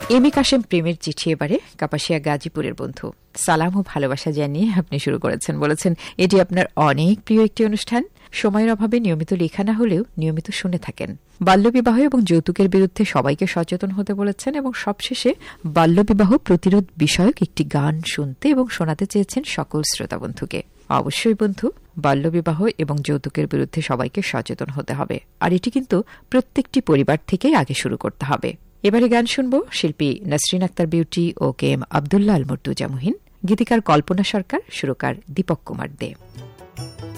M A Kashem প্রেমের চিঠি এবারে কাপাসিয়া গাজীপুরের বন্ধু সালাম ও ভালোবাসা জানিয়ে আপনি শুরু করেছেন। বলেছেন এটি আপনার অনেক প্রিয় একটি অনুষ্ঠান। সময়ের অভাবে নিয়মিত লেখা না হলেও নিয়মিত শুনে থাকেন। বাল্যবিবাহ এবং যৌতুকের বিরুদ্ধে সবাইকে সচেতন হতে বলেছেন এবং সবশেষে বাল্যবিবাহ প্রতিরোধ বিষয়ক একটি গান শুনতে এবং শোনাতে চেয়েছেন সকল শ্রোতা বন্ধুকে। অবশ্যই বন্ধু, বাল্যবিবাহ এবং যৌতুকের বিরুদ্ধে সবাইকে সচেতন হতে হবে, আর এটি কিন্তু প্রত্যেকটি পরিবার থেকেই আগে শুরু করতে হবে। এবারে গান শুনব শিল্পী নাসরিন আক্তার বিউটি ও কে এম আব্দুল্লাহ আল মুর্তুজা মুহিন, গীতিকার কল্পনা সরকার, সুরকার দীপক কুমার দে।